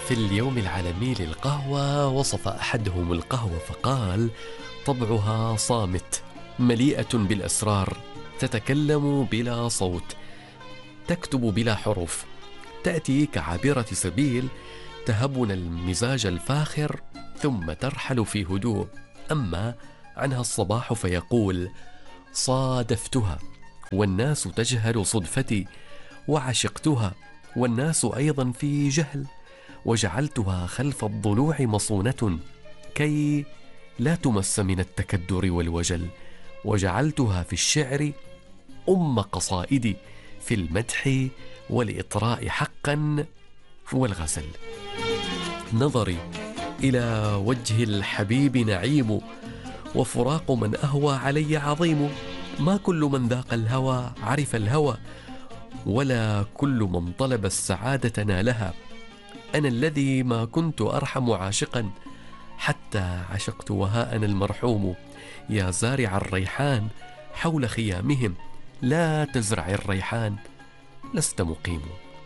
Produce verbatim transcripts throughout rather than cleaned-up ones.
في اليوم العالمي للقهوة وصف أحدهم القهوة فقال: طبعها صامت، مليئة بالأسرار، تتكلم بلا صوت، تكتب بلا حروف، تأتي كعابرة سبيل، تهبنا المزاج الفاخر ثم ترحل في هدوء. أما عنها الصباح فيقول: صادفتها والناس تجهل صدفتي، وعشقتها والناس أيضا في جهل، وجعلتها خلف الضلوع مصونة كي لا تمس من التكدر والوجل، وجعلتها في الشعر أم قصائدي، في المدح والإطراء حقا والغزل. نظري إلى وجه الحبيب نعيم، وفراق من أهوى علي عظيم. ما كل من ذاق الهوى عرف الهوى، ولا كل من طلب السعادة نالها. أنا الذي ما كنت أرحم عاشقا، حتى عشقت وها أنا المرحوم. يا زارع الريحان حول خيامهم، لا تزرع الريحان لست مقيم.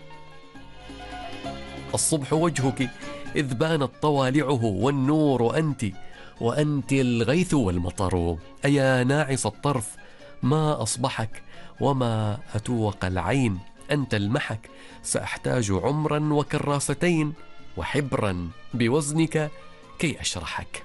الصبح وجهك إذ بانت طوالعه، والنور أنت، وأنت الغيث والمطر. أيا ناعس الطرف ما أصبحك، وما أتوق العين أن تلمحك. سأحتاج عمرا وكراستين، وحبرا بوزنك كي أشرحك.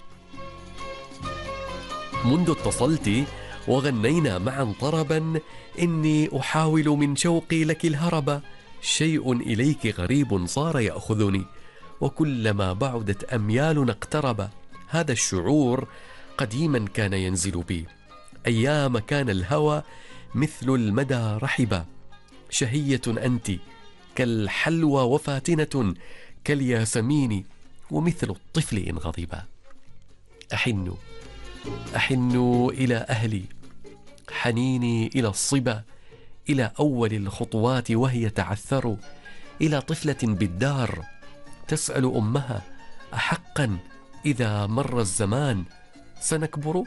منذ اتصلت وغنينا معا طربا، إني أحاول من شوقي لك الهرب. شيء إليك غريب صار يأخذني، وكلما بعدت أميالنا اقترب. هذا الشعور قديما كان ينزل بي، أيام كان الهوى مثل المدى رحبا. شهية أنت كالحلوى وفاتنة كالياسمين، ومثل الطفل إن غضبا. أحن أحن إلى أهلي، حنيني إلى الصبا، إلى أول الخطوات وهي تعثر، إلى طفلة بالدار تسأل أمها: أحقا إذا مر الزمان سنكبر؟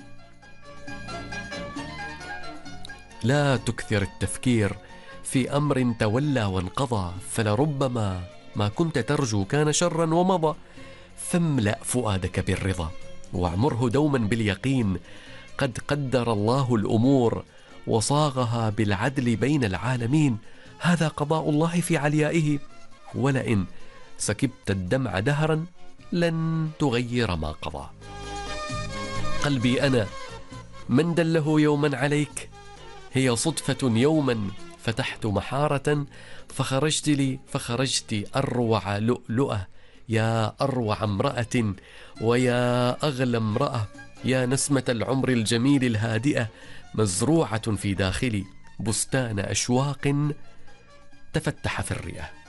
لا تكثر التفكير في أمر تولى وانقضى، فلربما ما كنت ترجو كان شرا ومضى. فاملأ فؤادك بالرضا، واعمره دوما باليقين. قد قدر الله الأمور وصاغها بالعدل بين العالمين. هذا قضاء الله في عليائه، ولئن سكبت الدمع دهرا لن تغير ما قضى. قلبي أنا من دله يوما عليك، هي صدفة يوما فتحت محارة، فخرجت لي فخرجت أروع لؤلؤة. يا أروع امرأة ويا أغلى امرأة، يا نسمة العمر الجميل الهادئة، مزروعة في داخلي بستان أشواق تفتح في الرئة.